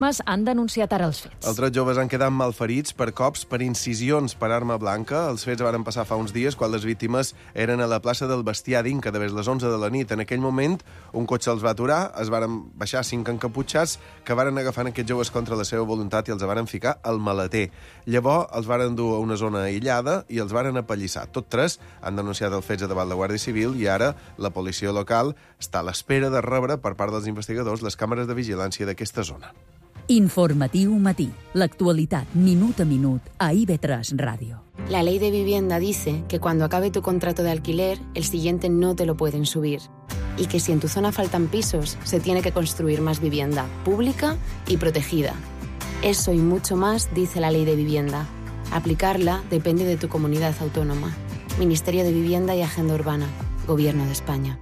han denunciat ara els fets. Els 3 joves han quedat malferits per cops per incisions per arma blanca. Els fets van passar fa uns dies quan les víctimes eren a la plaça del Bestiar d'Inca de les 11 de la nit. En aquell moment, un cotxe els va aturar, es varen baixar 5 encaputxats que varen agafant aquests joves contra la seva voluntat i els varen ficar al maleter. Llavors, els varen dur a una zona aïllada i els varen apallissar. Tots 3 han denunciat els fets davant la Guàrdia Civil i ara la policia local està a l'espera de rebre per part dels investigadors les càmeres de vigilància d'aquesta zona. Informatiu Matí. L'actualitat minut a minut a IB3 Radio. La ley de vivienda dice que cuando acabe tu contrato de alquiler, el siguiente no te lo pueden subir. Y que si en tu zona faltan pisos, se tiene que construir más vivienda pública y protegida. Eso y mucho más dice la ley de vivienda. Aplicarla depende de tu comunidad autónoma. Ministerio de Vivienda y Agenda Urbana. Gobierno de España.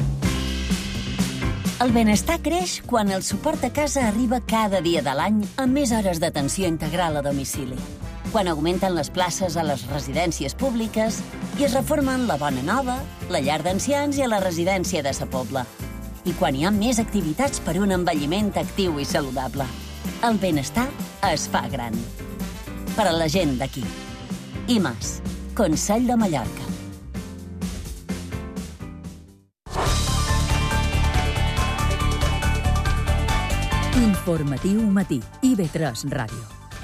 El benestar creix quan el suport a casa arriba cada dia de l'any amb més hores d'atenció integral a domicili. Quan augmenten les places a les residències públiques i es reformen la Bona Nova, la llar d'ancians i la residència de Sa Pobla. I quan hi ha més activitats per un envelliment actiu i saludable. El benestar es fa gran. Per a la gent d'aquí. IMAS, Consell de Mallorca. Informatiu Matí, IB3 Ràdio.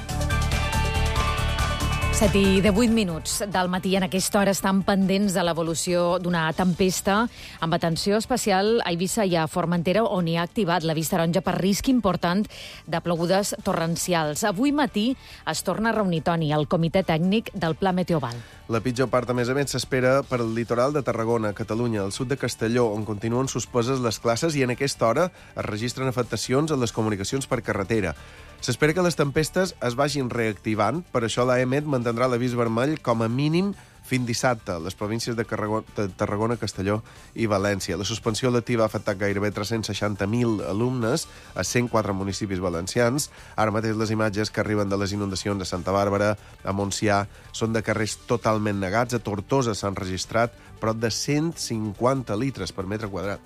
7:18 del matí. En aquesta hora estan pendents de l'evolució d'una tempesta amb atenció especial a Eivissa i a Formentera, on hi ha activat l'avís taronja per risc important de plogudes torrencials. Avui matí es torna a reunir, Toni, el comitè tècnic del Pla Meteoval. La pitjor part, a més, s'espera per al litoral de Tarragona, Catalunya, al sud de Castelló, on continuen susposes les classes i en aquesta hora es registren afectacions a les comunicacions per carretera. S'espera que les tempestes es vagin reactivant, per això l'AEMET mantindrà l'avís vermell com a mínim fins dissabte a les províncies de Tarragona, Castelló i València. La suspensió lectiva ha afectat gairebé 360.000 alumnes a 104 municipis valencians. Ara mateix les imatges que arriben de les inundacions a Santa Bàrbara, a Montsià, són de carrers totalment negats. A Tortosa s'han registrat prop de 150 litres per metre quadrat.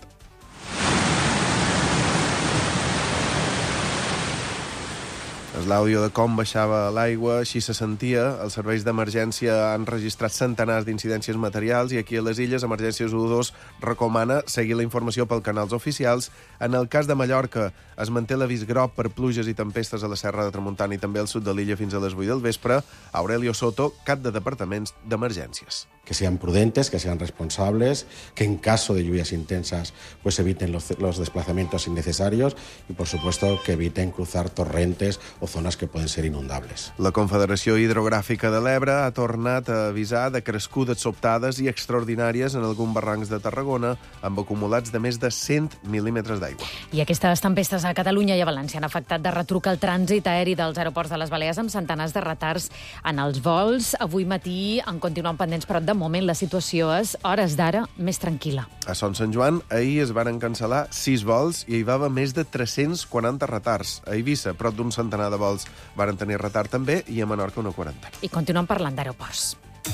És l'àudio de com baixava l'aigua, així se sentia. Els serveis d'emergència han registrat centenars d'incidències materials i aquí a les Illes, Emergències 112 recomana seguir la informació pel canals oficials. En el cas de Mallorca, es manté l'avís groc per pluges i tempestes a la Serra de Tramuntana i també al sud de l'illa fins a les 8 del vespre. Aurelio Soto, cap de departaments d'emergències. Que sean prudentes, que sean responsables, que en caso de lluvias intensas pues eviten los desplazamientos innecesarios y, por supuesto, que eviten cruzar torrentes o zonas que pueden ser inundables. La Confederació Hidrogràfica de l'Ebre ha tornat a avisar de crescudes sobtades i extraordinàries en alguns barrancs de Tarragona amb acumulats de més de 100 mil·límetres d'aigua. I aquestes tempestes a Catalunya i a València han afectat de retruc el trànsit aeri dels aeroports de les Balears amb centenars de retards en els vols. Avui matí en continuen pendents, però de moment la situació és, hores d'ara, més tranquil·la. A Son Sant Joan, ahir es varen cancel·lar 6 vols i hi va haver més de 340 retards. A Eivissa, prop d'un centenar de vols varen tenir retard també i a Menorca una quarantena. I continuen parlant d'aeroports.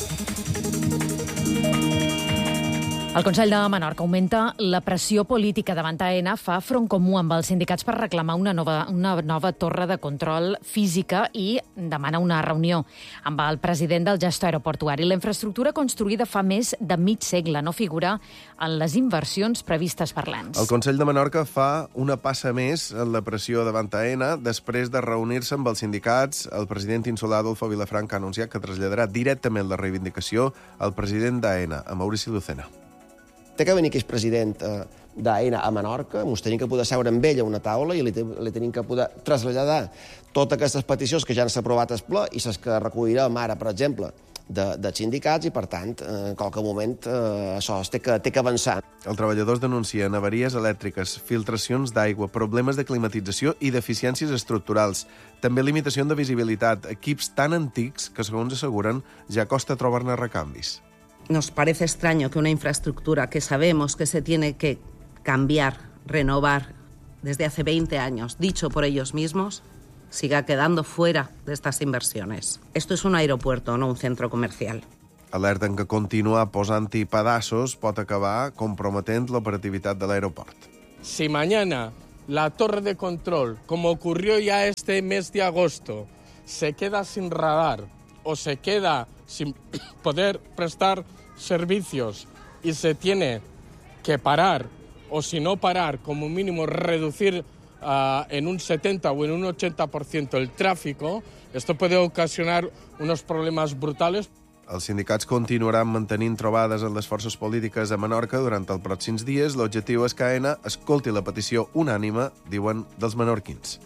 El Consell de Menorca augmenta la pressió política davant AENA, fa front comú amb els sindicats per reclamar una nova torre de control física i demana una reunió amb el president del gestor aeroportuari. La infraestructura construïda fa més de mig segle no figura en les inversions previstes per l'ENS. El Consell de Menorca fa una passa més en la pressió davant AENA. Després de reunir-se amb els sindicats, el president insulà Adolfo Vilafranca ha anunciat que traslladarà directament la reivindicació al president d'AENA, a Maurici Lucena. Té que venir aquest president d'AENA a Menorca, ens tenim que poder seure amb ell a una taula i li tenim que poder traslladar totes aquestes peticions que ja han aprovat al ple i les que recollirem ara, per exemple, de sindicats i, per tant, en qualque moment això té que avançar. Els treballadors denuncien avaries elèctriques, filtracions d'aigua, problemes de climatització i deficiències estructurals. També limitació de visibilitat, equips tan antics que, segons asseguren, ja costa trobar-ne recanvis. Nos parece extraño que una infraestructura que sabemos que se tiene que cambiar, renovar desde hace 20 años, dicho por ellos mismos, siga quedando fuera de estas inversiones. Esto es un aeropuerto, no un centro comercial. Alerten que continuar posant-hi pedassos pot acabar comprometent l'operativitat de l'aeroport. Si mañana la torre de control, como ocurrió ya este mes de agosto, se queda sin radar o se queda sin poder prestar servicios y se tiene que parar, o si no parar, como mínimo reducir en un 70 o en un 80% el tráfico, esto puede ocasionar unos problemas brutales. Els sindicats continuaran mantenint trobades amb les forces polítiques a Menorca durant els pròxims dies. L'objectiu és que AENA escolti la petició unànime, diuen, dels menorquins.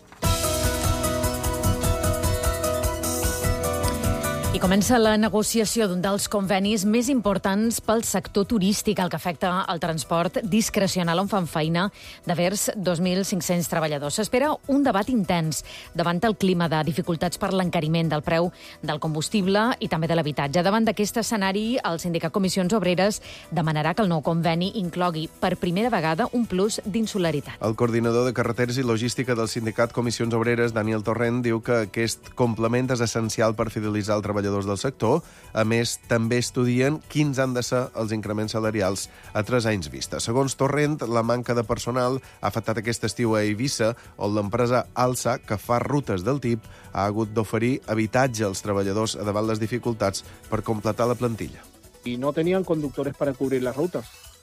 I comença la negociació d'un dels convenis més importants pel sector turístic, el que afecta el transport discrecional on fan feina de vers 2.500 treballadors. S'espera un debat intens davant el clima de dificultats per l'encariment del preu del combustible i també de l'habitatge. Davant d'aquest escenari, el sindicat Comissions Obreres demanarà que el nou conveni inclogui per primera vegada un plus d'insularitat. El coordinador de carreteres i logística del sindicat Comissions Obreres, Daniel Torrent, diu que aquest complement és essencial per fidelitzar el treballador del sector. A més, també estudien quins han de ser els increments salarials a 3 anys vista. Segons Torrent, la manca de personal ha afectat aquest estiu a Eivissa, on l'empresa Alsa, que fa rutes del tip, ha hagut d'oferir habitatge als treballadors davant les dificultats per completar la plantilla. Y no tenían conductores para cubrir las rutas.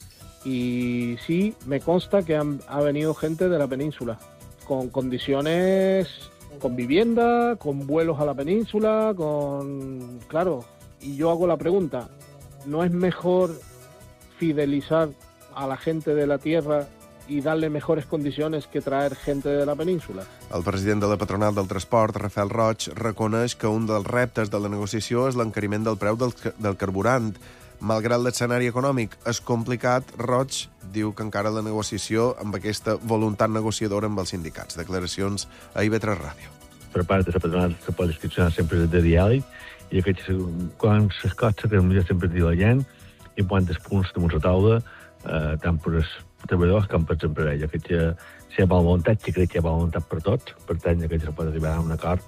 Y sí, me consta que ha venido gente de la península, con condiciones, con vivienda, con vuelos a la península, con... Claro, y yo hago la pregunta, ¿no es mejor fidelizar a la gente de la tierra y darle mejores condiciones que traer gente de la península? El president de la patronal del transport, Rafael Roig, reconeix que un dels reptes de la negociació és l'encariment del preu del carburant. Malgrat l'escenari econòmic és complicat, Roig diu que encara la negociació amb aquesta voluntat negociadora amb els sindicats. Declaracions a IB3 Ràdio. Per part de la patronal se pot discutir sempre de diàleg i quan les coses que sempre diu la gent i quan els punts damunt la taula, tant per als treballadors com per les empreses. Si hi ha bona voluntat, que crec que hi ha bona voluntat per tots, per tant, que se pot arribar a un acord,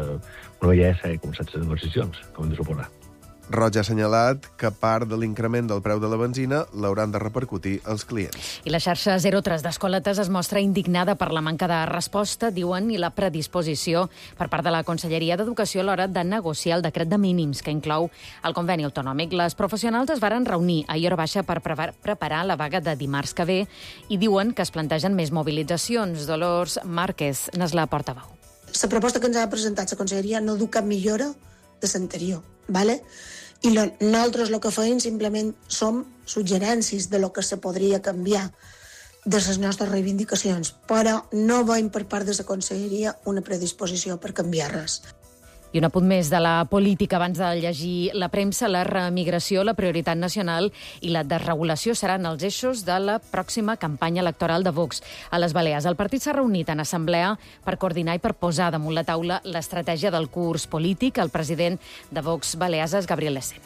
una bellesa i començar les negociacions, com hem de suposar. Roig ha assenyalat que part de l'increment del preu de la benzina l'hauran de repercutir als clients. I la xarxa 03 d'Escoletes es mostra indignada per la manca de resposta, diuen, i la predisposició per part de la Conselleria d'Educació a l'hora de negociar el decret de mínims que inclou el conveni autonòmic. Les professionals es varen reunir ahir a hora baixa per preparar la vaga de dimarts que ve i diuen que es plantegen més mobilitzacions. Dolors Márquez n'és la portaveu. La proposta que ens ha presentat la Conselleria no du cap millora de l'anterior, ¿vale? I nosaltres el que feim simplement som suggerències de lo que se podria canviar de les nostres reivindicacions, però no veiem per part de la Conselleria una predisposició per canviar res. I un apunt més de la política abans de llegir la premsa. La remigració, la prioritat nacional i la desregulació seran els eixos de la pròxima campanya electoral de Vox a les Balears. El partit s'ha reunit en assemblea per coordinar i per posar damunt la taula l'estratègia del curs polític. El president de Vox Balears és Gabriel Lecén.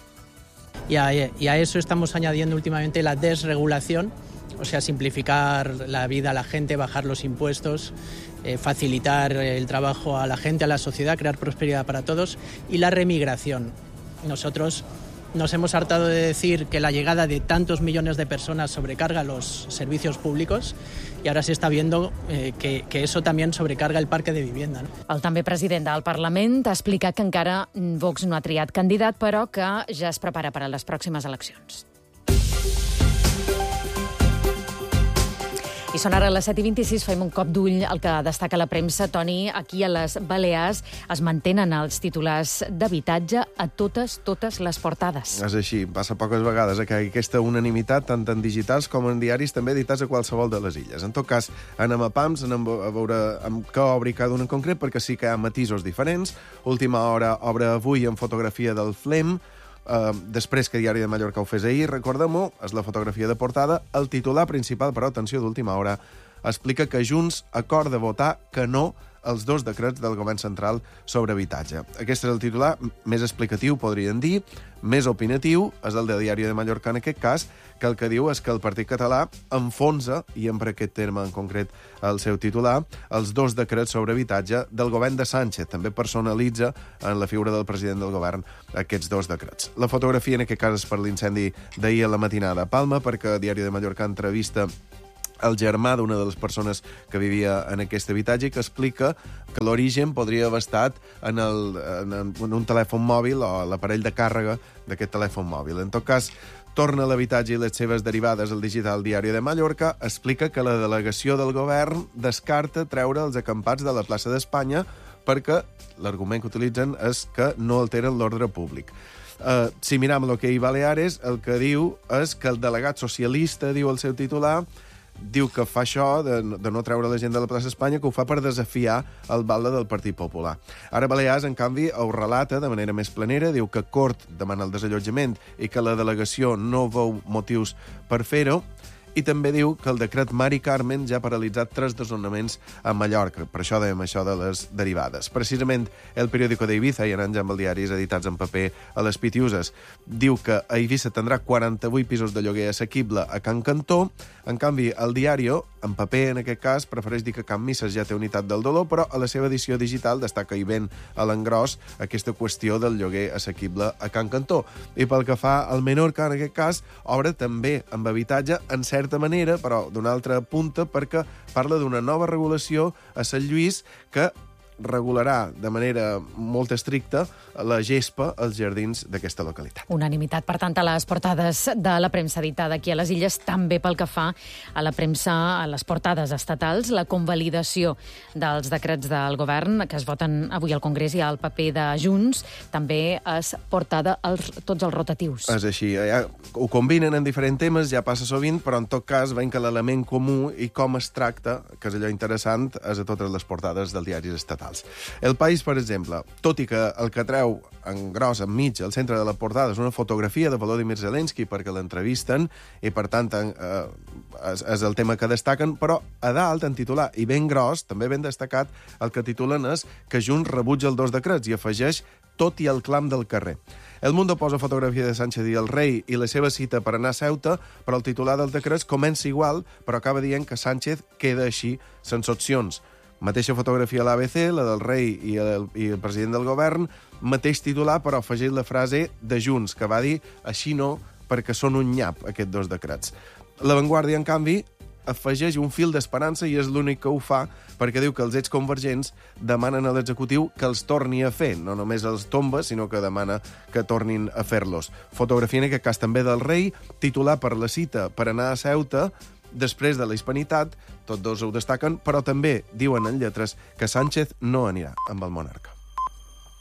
Y a eso estamos añadiendo últimamente la desregulación, o sea, simplificar la vida a la gente, bajar los impuestos, facilitar el trabajo a la gente, a la sociedad, crear prosperidad para todos, y la remigración. Nosotros nos hemos hartado de decir que la llegada de tantos millones de personas sobrecarga los servicios públicos y ahora se está viendo que eso también sobrecarga el parque de vivienda. El també president del Parlament ha explicat que encara Vox no ha triat candidat, però que ja es prepara per a les pròximes eleccions. I són ara les 7:26, fem un cop d'ull al que destaca la premsa. Toni, aquí a les Balears es mantenen els titulars d'habitatge a totes les portades. És així, passa poques vegades que hi ha aquesta unanimitat, tant en digitals com en diaris, també editats a qualsevol de les illes. En tot cas, anem a pams, anem a veure amb què obri cada un en concret, perquè sí que hi ha matisos diferents. Última hora obre avui en fotografia del Flem, després que Diari de Mallorca ho fes ahir, recordem-ho, és la fotografia de portada. El titular principal, però, atenció, d'última hora, explica que Junts acorda votar que no els 2 decrets del govern central sobre habitatge. Aquest és el titular més explicatiu, podrien dir, més opinatiu, és el de Diari de Mallorca en aquest cas, que el que diu és que el Partit Català enfonsa, i empra aquest terme en concret el seu titular, els 2 decrets sobre habitatge del govern de Sánchez. També personalitza en la figura del president del govern aquests 2 decrets. La fotografia en aquest cas és per l'incendi d'ahir a la matinada a Palma, perquè Diari de Mallorca entrevista el germà d'una de les persones que vivia en aquest habitatge, que explica que l'origen podria haver estat en un telèfon mòbil o l'aparell de càrrega d'aquest telèfon mòbil. En tot cas, torna a l'habitatge i les seves derivades al Digital Diari de Mallorca, explica que la delegació del govern descarta treure els acampats de la plaça d'Espanya perquè l'argument que utilitzen és que no alteren l'ordre públic. Si miram l'Hockey Baleares, el que diu és que el delegat socialista, diu el seu titular, diu que fa això de no treure la gent de la plaça Espanya, que ho fa per desafiar el balde del Partit Popular. Ara Balears, en canvi, ho relata de manera més planera, diu que Cort demana el desallotjament i que la delegació no veu motius per fer-ho, i també diu que el decret Mari Carmen ja ha paralitzat 3 desnonaments a Mallorca. Per això dèiem això de les derivades. Precisament el periòdico d'Eivissa, i anant ja amb els diaris editats en paper a les Pitiuses, diu que a Eivissa tindrà 48 pisos de lloguer assequible a Can Cantó. En canvi, el Diario, en paper en aquest cas, prefereix dir que Can Misses ja té unitat del dolor, però a la seva edició digital destaca i ben a l'engròs aquesta qüestió del lloguer assequible a Can Cantó. I pel que fa al Menorca, en aquest cas, obre també amb habitatge en certa manera, però d'una altra punta, perquè parla d'una nova regulació a Sant Lluís que regularà de manera molt estricta la gespa als jardins d'aquesta localitat. Unanimitat, per tant, a les portades de la premsa editada aquí a les Illes, també pel que fa a la premsa, a les portades estatals, la convalidació dels decrets del govern que es voten avui al Congrés i al paper de Junts, també es portada tots els rotatius. És així, ja ho combinen en diferents temes, ja passa sovint, però en tot cas veiem que l'element comú i com es tracta, que és allò interessant, és a totes les portades dels diaris estatals. El País, per exemple, tot i que el que treu en gros, enmig, al centre de la portada, és una fotografia de Volodymyr Zelensky perquè l'entrevisten i, per tant, és el tema que destaquen, però a dalt, en titular, i ben gros, també ben destacat, el que titulen és que Junts rebutja els 2 decrets i afegeix tot i el clam del carrer. El Mundo posa fotografia de Sánchez i el rei i la seva cita per anar a Ceuta, però el titular del decret comença igual, però acaba dient que Sánchez queda així, sense opcions. Mateixa fotografia a l'ABC, la del rei i el president del govern, mateix titular, però afegeix la frase de Junts, que va dir així no, perquè són un nyap, aquests 2 decrets. La Vanguardia, en canvi, afegeix un fil d'esperança i és l'únic que ho fa perquè diu que els exconvergents demanen a l'executiu que els torni a fer. No només els tomba, sinó que demana que tornin a fer-los. Fotografia en aquest cas també del rei, titular per la cita per anar a Ceuta, després de la hispanitat, tots 2 ho destaquen, però també diuen en lletres que Sánchez no anirà amb el monarca.